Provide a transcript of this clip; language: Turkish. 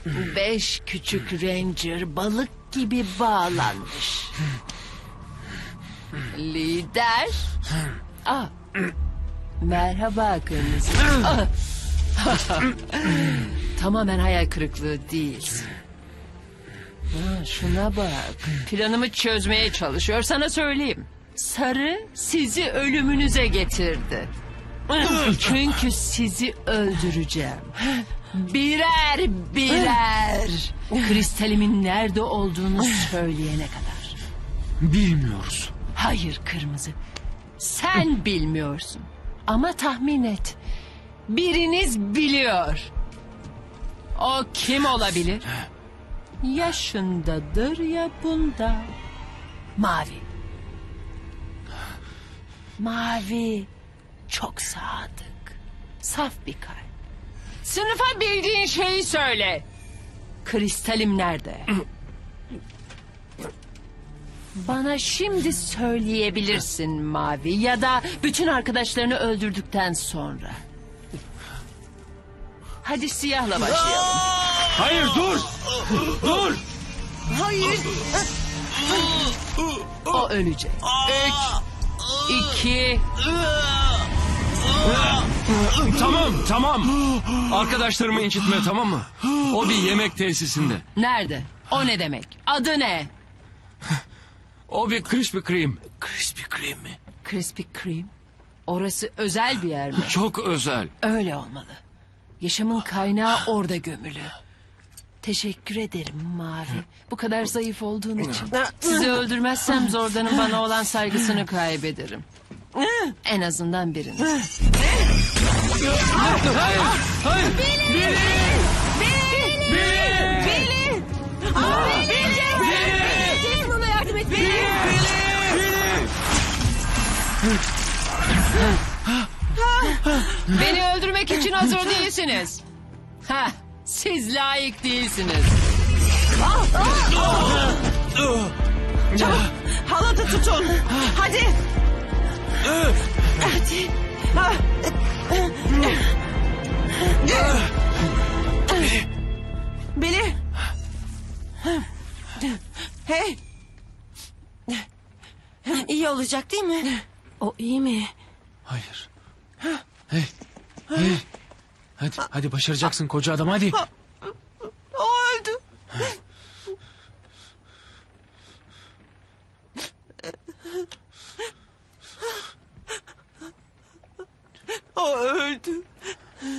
5 küçük ranger balık gibi bağlanmış. Lider. Merhaba kırmızı. Tamamen hayal kırıklığı değilsin. Şuna bak. Planımı çözmeye çalışıyor. Sana söyleyeyim. Sarı sizi ölümünüze getirdi. Çünkü sizi öldüreceğim. Birer birer. Kristalimin nerede olduğunu söyleyene kadar. Bilmiyoruz. Hayır kırmızı. Sen bilmiyorsun. Ama tahmin et. Biriniz biliyor. O kim olabilir? Ya şundadır ya bunda. Mavi. Mavi. Çok sadık. Saf bir kalp. Sınıfa bildiğin şeyi söyle. Kristalim nerede? Bana şimdi söyleyebilirsin Mavi, ya da bütün arkadaşlarını öldürdükten sonra. Hadi siyahla başlayalım. Hayır dur. Dur. Hayır. O ölecek. 3, 2... Tamam. Arkadaşlarımı incitme, tamam mı? O bir yemek tesisinde. Nerede? O ne demek? Adı ne? O bir Krispy Kreme. Krispy Kreme mi? Krispy Kreme. Orası özel bir yer mi? Çok özel. Öyle olmalı. Yaşamın kaynağı orada gömülü. Teşekkür ederim Mavi. Bu kadar zayıf olduğun için. Sizi öldürmezsem Zorda'nın bana olan saygısını kaybederim. En azından birini. Hayır. Billy! Jason ona yardım et. Beni öldürmek için hazır değilsiniz. Siz layık değilsiniz. Çabuk halatı tutun. Hadi. Hadi. Billy. Hey. İyi olacak değil mi? O iyi mi? Hayır. Hey. Hadi başaracaksın koca adam, hadi.